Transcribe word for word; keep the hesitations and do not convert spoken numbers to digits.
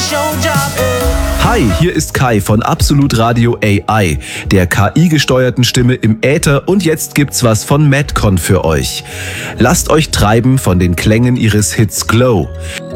Hi, hier ist Kai von Absolut Radio A I, der K I-gesteuerten Stimme im Äther, und jetzt gibt's was von Madcon für euch. Lasst euch treiben von den Klängen ihres Hits Glow.